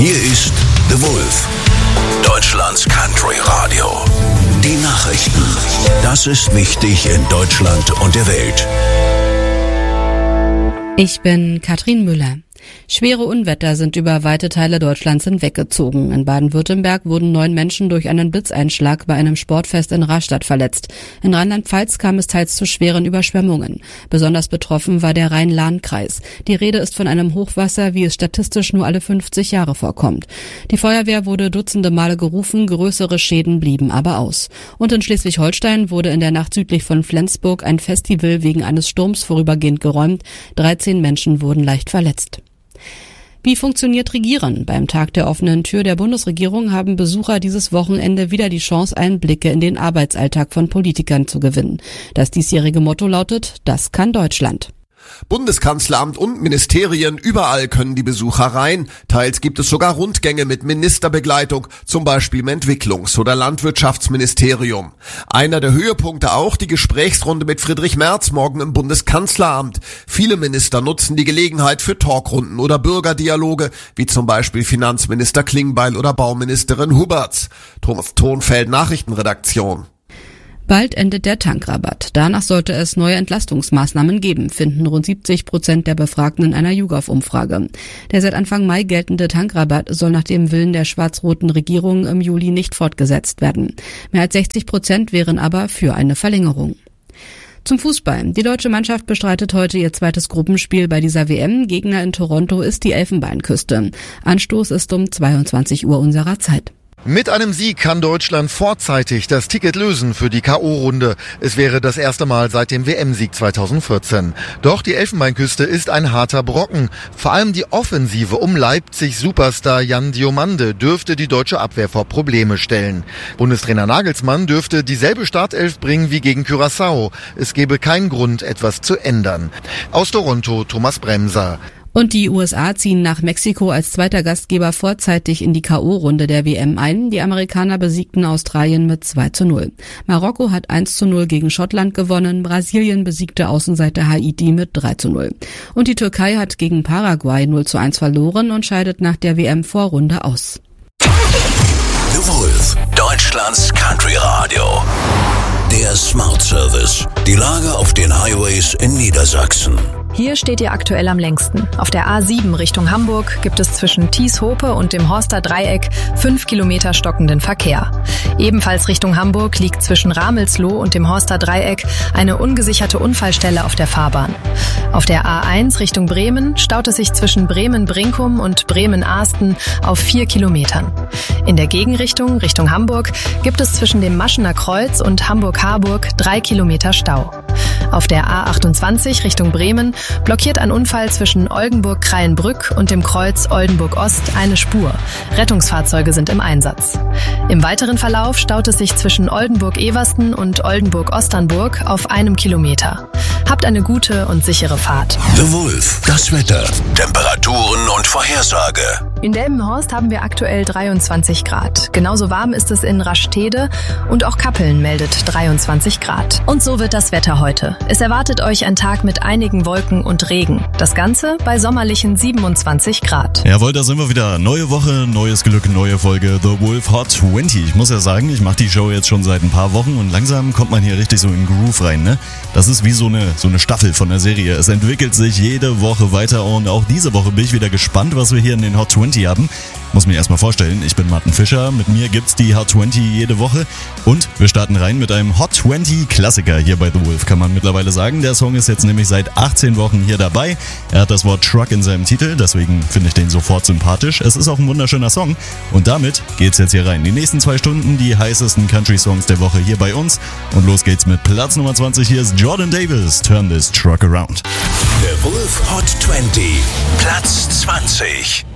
Hier ist The Wolf, Deutschlands Country Radio. Die Nachrichten. Das ist wichtig in Deutschland und der Welt. Ich bin Katrin Müller. Schwere Unwetter sind über weite Teile Deutschlands hinweggezogen. In Baden-Württemberg wurden 9 Menschen durch einen Blitzeinschlag bei einem Sportfest in Rastatt verletzt. In Rheinland-Pfalz kam es teils zu schweren Überschwemmungen. Besonders betroffen war der Rhein-Lahn-Kreis. Die Rede ist von einem Hochwasser, wie es statistisch nur alle 50 Jahre vorkommt. Die Feuerwehr wurde dutzende Male gerufen, größere Schäden blieben aber aus. Und in Schleswig-Holstein wurde in der Nacht südlich von Flensburg ein Festival wegen eines Sturms vorübergehend geräumt. 13 Menschen wurden leicht verletzt. Wie funktioniert Regieren? Beim Tag der offenen Tür der Bundesregierung haben Besucher dieses Wochenende wieder die Chance, Einblicke in den Arbeitsalltag von Politikern zu gewinnen. Das diesjährige Motto lautet: Das kann Deutschland. Bundeskanzleramt und Ministerien, überall können die Besucher rein. Teils gibt es sogar Rundgänge mit Ministerbegleitung, zum Beispiel im Entwicklungs- oder Landwirtschaftsministerium. Einer der Höhepunkte auch die Gesprächsrunde mit Friedrich Merz morgen im Bundeskanzleramt. Viele Minister nutzen die Gelegenheit für Talkrunden oder Bürgerdialoge, wie zum Beispiel Finanzminister Klingbeil oder Bauministerin Huberts. Thomas Thonfeld, Nachrichtenredaktion. Bald endet der Tankrabatt. Danach sollte es neue Entlastungsmaßnahmen geben, finden rund 70% der Befragten in einer YouGov-Umfrage. Der seit Anfang Mai geltende Tankrabatt soll nach dem Willen der schwarz-roten Regierung im Juli nicht fortgesetzt werden. Mehr als 60% wären aber für eine Verlängerung. Zum Fußball. Die deutsche Mannschaft bestreitet heute ihr zweites Gruppenspiel bei dieser WM. Gegner in Toronto ist die Elfenbeinküste. Anstoß ist um 22 Uhr unserer Zeit. Mit einem Sieg kann Deutschland vorzeitig das Ticket lösen für die K.O.-Runde. Es wäre das erste Mal seit dem WM-Sieg 2014. Doch die Elfenbeinküste ist ein harter Brocken. Vor allem die Offensive um Leipzig-Superstar Jan Diomande dürfte die deutsche Abwehr vor Probleme stellen. Bundestrainer Nagelsmann dürfte dieselbe Startelf bringen wie gegen Curaçao. Es gäbe keinen Grund, etwas zu ändern. Aus Toronto, Thomas Bremser. Und die USA ziehen nach Mexiko als zweiter Gastgeber vorzeitig in die K.O.-Runde der WM ein. Die Amerikaner besiegten Australien mit 2:0. Marokko hat 1:0 gegen Schottland gewonnen. Brasilien besiegte Außenseiter Haiti mit 3:0. Und die Türkei hat gegen Paraguay 0:1 verloren und scheidet nach der WM-Vorrunde aus. The Wolf, Deutschlands Country Radio. Der Smart Service. Die Lage auf den Highways in Niedersachsen. Hier steht ihr aktuell am längsten. Auf der A7 Richtung Hamburg gibt es zwischen Thies-Hope und dem Horster Dreieck 5 Kilometer stockenden Verkehr. Ebenfalls Richtung Hamburg liegt zwischen Ramelsloh und dem Horster Dreieck eine ungesicherte Unfallstelle auf der Fahrbahn. Auf der A1 Richtung Bremen staut es sich zwischen Bremen-Brinkum und Bremen-Ahsten auf 4 Kilometern. In der Gegenrichtung Richtung Hamburg gibt es zwischen dem Maschener Kreuz und Hamburg-Harburg 3 Kilometer Stau. Auf der A28 Richtung Bremen blockiert ein Unfall zwischen Oldenburg-Kreienbrück und dem Kreuz Oldenburg-Ost eine Spur. Rettungsfahrzeuge sind im Einsatz. Im weiteren Verlauf staut es sich zwischen Oldenburg-Eversten und Oldenburg-Osternburg auf 1 Kilometer. Habt eine gute und sichere Fahrt. The Wolf, das Wetter, Temperaturen und Vorhersage. In Delmenhorst haben wir aktuell 23 Grad. Genauso warm ist es in Rastede und auch Kappeln meldet 23 Grad. Und so wird das Wetter heute. Es erwartet euch ein Tag mit einigen Wolken und Regen. Das Ganze bei sommerlichen 27 Grad. Jawohl, da sind wir wieder. Neue Woche, neues Glück, neue Folge The Wolf Hot 20. Ich muss ja sagen, ich mache die Show jetzt schon seit ein paar Wochen und langsam kommt man hier richtig so in Groove rein, ne? Das ist wie so eine Staffel von der Serie. Es entwickelt sich jede Woche weiter und auch diese Woche bin ich wieder gespannt, was wir hier in den Hot 20 haben. Muss mir erstmal vorstellen, ich bin Martin Fischer, mit mir gibt's die Hot 20 jede Woche und wir starten rein mit einem Hot 20 Klassiker hier bei The Wolf, kann man mittlerweile sagen. Der Song ist jetzt nämlich seit 18 Wochen hier dabei. Er hat das Wort Truck in seinem Titel, deswegen finde ich den sofort sympathisch. Es ist auch ein wunderschöner Song und damit geht's jetzt hier rein. Die nächsten 2 Stunden die heißesten Country-Songs der Woche hier bei uns und los geht's mit Platz Nummer 20. Hier ist Jordan Davis, Turn This Truck Around. The Wolf Hot 20, Platz 20.